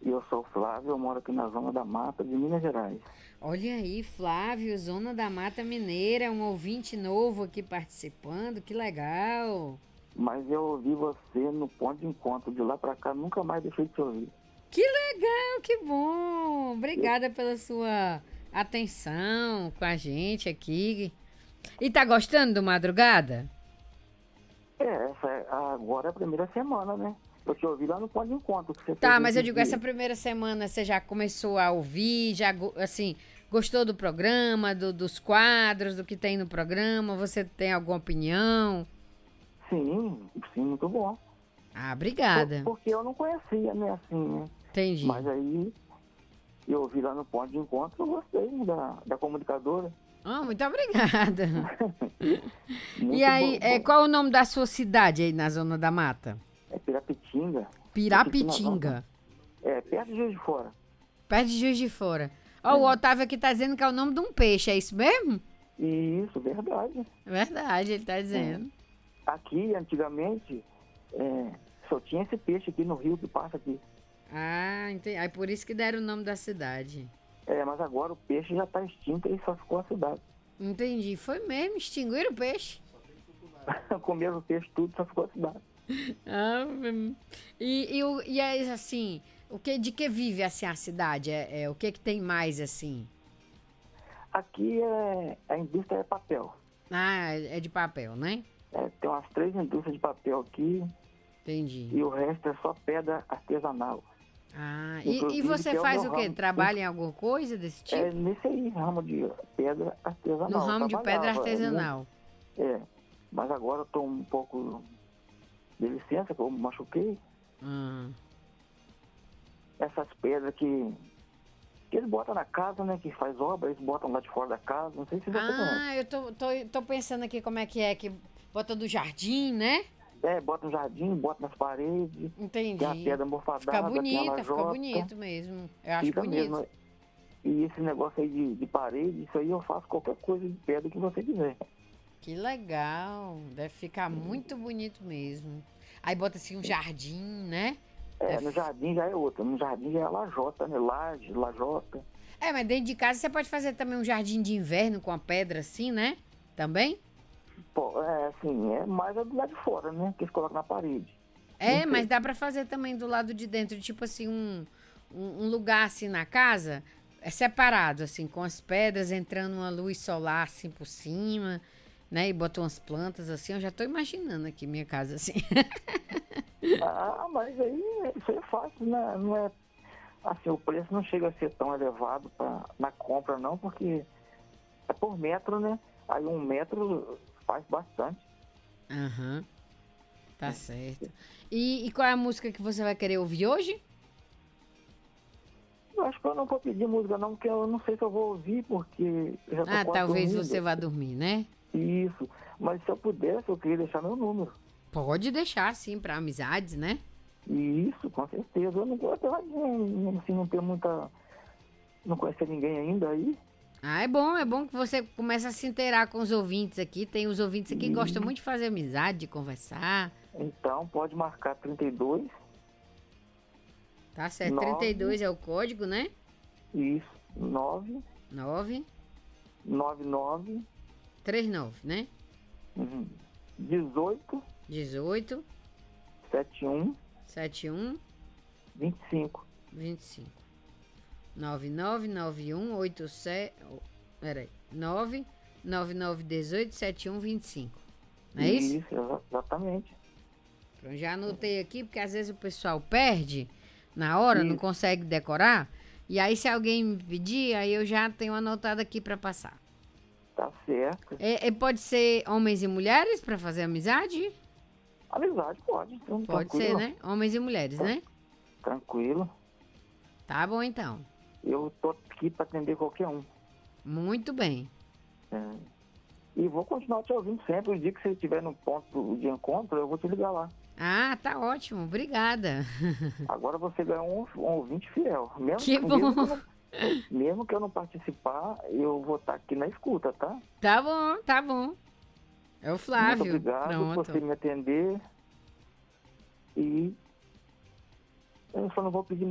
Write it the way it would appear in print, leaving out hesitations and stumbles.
Eu sou o Flávio, eu moro aqui na Zona da Mata de Minas Gerais. Olha aí, Flávio, Zona da Mata Mineira, um ouvinte novo aqui participando, que legal. Mas eu ouvi você no ponto de encontro, de lá pra cá, nunca mais deixei de te ouvir. Que legal, que bom. Eu- Obrigada pela sua atenção com a gente aqui. E tá gostando do Madrugada? agora é a primeira semana, né? Eu te ouvi lá no ponto de encontro que você fez Tá, mas eu esses digo, essa dias. primeira semana você já começou a ouvir, já, assim, gostou do programa, dos quadros, do que tem no programa? Você tem alguma opinião? Sim, sim, muito bom. Ah, obrigada. Porque eu não conhecia, né, assim, né? Entendi. Mas aí eu ouvi lá no ponto de encontro, eu gostei da comunicadora. Ah, muito obrigada. E Muito aí, bom, bom. qual é o nome da sua cidade aí na Zona da Mata? É Pirapitinga. Fica aqui na zona. Pirapitinga, Perto de Juiz de Fora. perto de Juiz de Fora. Ó, o É. Otávio aqui tá dizendo que é o nome de um peixe, é isso mesmo? Isso, verdade. Verdade, ele tá É. dizendo. Aqui, antigamente, só tinha esse peixe aqui no rio que passa aqui. Ah, entendi. Aí por isso que deram o nome da cidade. Mas agora o peixe já está extinto e só ficou a cidade. Entendi. Foi mesmo, extinguiram o peixe. Comeram o peixe tudo, só ficou a cidade. Ah, e aí, assim, de que vive assim a cidade? O que tem mais assim? Aqui a indústria é papel. Ah, é de papel, né? Tem umas 3 indústrias de papel aqui Entendi. e o resto é só pedra artesanal. Ah, e Inclusive, você que é o faz meu o quê? ramo. Trabalha em alguma coisa desse É tipo? nesse aí, ramo de pedra No artesanal. Eu ramo de pedra trabalhava muito. artesanal. É, mas agora eu estou um pouco de licença, que eu me machuquei. Ah, Essas pedras que eles botam na casa, né? Que faz obra, eles botam lá de fora da casa. Não sei se você conhece. eu tô pensando aqui como é que bota do jardim, né? Bota no jardim, bota nas paredes. Tem a Entendi. pedra morfadada, tem a Fica lajota. bonito mesmo. Eu acho Fica bonito. mesmo. E esse negócio aí de parede, isso aí eu faço qualquer coisa de pedra que você quiser. Que legal. Deve ficar muito bonito mesmo. Aí bota assim um jardim, né? No jardim já é outra. No jardim já é lajota, né? Laje, lajota. Mas dentro de casa você pode fazer também um jardim de inverno com a pedra assim, né? Também? Pô, assim, mais do lado de fora, né? Que eles colocam na parede. Não Mas sei. dá pra fazer também do lado de dentro, tipo assim, um lugar assim na casa, separado, assim, com as pedras entrando uma luz solar assim por cima, né? E bota umas plantas assim, eu já tô imaginando aqui minha casa assim. Mas aí isso aí é fácil, né? Não é assim, o preço não chega a ser tão elevado na compra não, porque é por metro, né? Aí 1 metro faz bastante. Aham, tá certo. E qual é a música que você vai querer ouvir hoje? Eu acho que eu não vou pedir música não, porque eu não sei se eu vou ouvir, porque eu já tô Ah, quase talvez você dormindo. vá dormir, né? Isso. Mas se eu pudesse, eu queria deixar meu número. Pode deixar, sim, pra amizades, né? Isso, com certeza. Eu não gosto de assim, não ter muita. Não conhecer ninguém ainda aí. Ah, é bom que você comece a se inteirar com os ouvintes aqui. Tem os ouvintes aqui que gostam muito de fazer amizade, de conversar. Então pode marcar 32 Tá certo, 9 32 é o código, né? isso, 9 9 99 39, né? 18 18 71 71 25. 25. 999187. Peraí. 99918 7125. Não é isso? Isso, exatamente. Pronto, já anotei aqui, porque às vezes o pessoal perde na hora, não Isso, consegue decorar. E aí, se alguém me pedir, aí eu já tenho anotado aqui pra passar. tá certo. Pode ser homens e mulheres pra fazer amizade? Amizade pode, então, Pode ser, tranquilo. né? Homens e mulheres, né? Tranquilo. Tá bom, então. Eu tô aqui para atender qualquer um. Muito bem. É. E vou continuar te ouvindo sempre. O dia que você estiver no ponto de encontro, eu vou te ligar lá. Ah, tá ótimo. Obrigada. Agora você ganhou um ouvinte fiel. Que bom. Mesmo que eu não participar, eu vou estar aqui na escuta, tá? Tá bom, tá bom. É o Muito Flávio. obrigado por você Pronto. me atender. E eu só não vou pedir